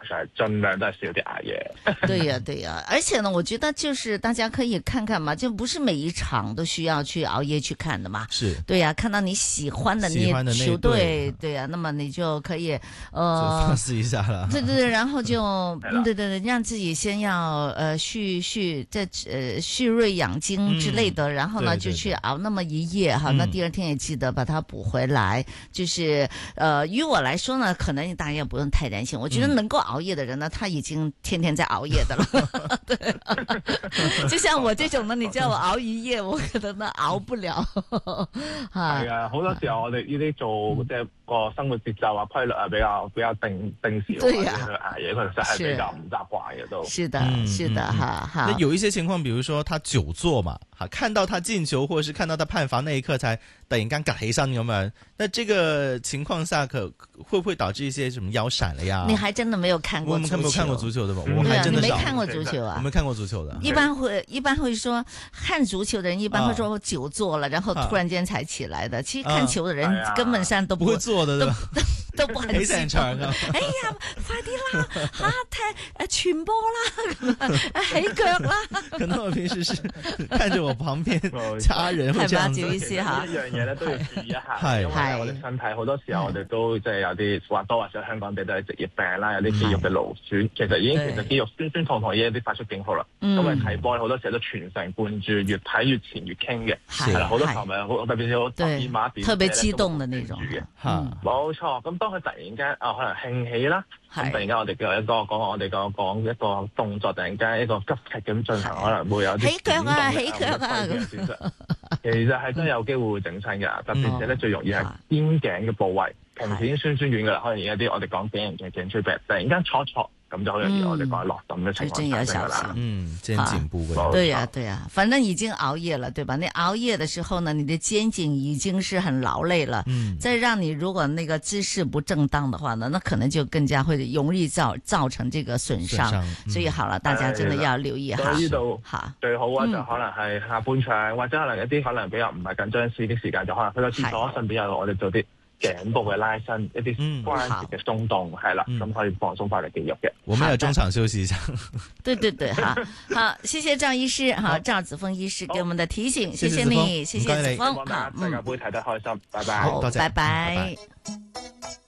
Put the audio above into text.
上盡量都係少啲捱夜。 對呀，對呀，而且呢，我覺得就是大家可以看看嘛，就不是每一場都需要去熬夜去看的嘛。 是， 對呀，看到你喜歡的那球隊，對呀，那麼你就可以放肆一下了。 對對對，然後就對對對，讓自己先要蓄銳養精之類的，然後呢就去熬那麼一夜哈，那第二天也記得把它補回來。就是於我來說呢，可能大家也不用太擔心。我覺得能夠熬夜的人呢，他已經天天在熬夜的了。對，就像我這種呢，你叫我熬一夜，我可能呢熬不了。 係啊，好多時候我哋呢啲做即係個生活節奏啊、規律啊比較定時， 對呀， 去捱夜，佢實係比較唔習慣嘅都。 是的，是的，哈。 那有一些情況，比如說他久坐嘛，哈，看到他進球，或者是看到他判罰那一刻才突然間趌起身咁樣，那這個情況下會不會導致一些什麼腰閃了呀？ 你還真的沒有看過足球？ 我們沒有看過足球的吧？我還真的你沒看過足球啊？ 我沒看過足球的。 一般會說看足球的人一般會說我久坐了，然後突然間才起來的。其實看球的人根本上都不會坐的， 都不很起場的。 哎呀，快啲啦，踢傳波啦，起腳啦。 可能我平時是看着我旁邊家人會這樣子。 呢一樣嘢咧都要注意一下，因為我哋身體好多時候我哋都即係有啲或多或少香港地都係職業病啦，有啲肌肉嘅勞損，其實肌肉酸痛痛已經有啲發出警號啦。咁啊睇波好多時候都全神貫注，越睇越前越傾嘅，係啦，好多球迷特別是好特別激動嘅那種嘅， 冇錯。咁當佢突然間可能興起啦，咁突然間我哋嘅講一個動作，突然間一個急劇咁進行，可能會有啲起腳啊其實係真係有機會會整親㗎，特別係咧最容易係肩頸嘅部位，平時已經酸酸軟㗎啦，可能而家啲我哋講頸型嘅頸椎病，突然間挫咁就好容易我哋講落枕嘅情況產生㗎啦。 肩頸部位。 對呀，對呀，反正已經熬夜了，對吧？你熬夜的時候呢，你的肩頸已經是很勞累了，再讓你如果那個姿勢不正當的話呢，那可能就更加會容易造成這個損傷。所以好了，大家真的要留意哈。 呢度最好啊，就可能係下半場或者可能一啲可能比較唔係緊張啲時間，就可能去個廁所，順便有我哋做啲頸部嘅拉伸，一啲關節嘅鬆動，係啦，咁可以放鬆翻嚟肌肉嘅。 我們要中場休息一下。 對對對，好，謝謝趙醫師，好，趙子峰醫師給我們的提醒，謝謝你，謝謝子峰， 好，世界盃睇得開心，拜拜， 好，拜拜。